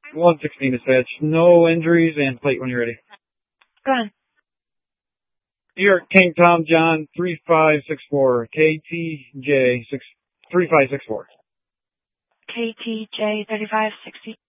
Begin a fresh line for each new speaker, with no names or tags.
116 dispatch. No injuries and plate when you're ready.
Go ahead.
New York King Tom John 3564 KTJ 3564.
KTJ 3564.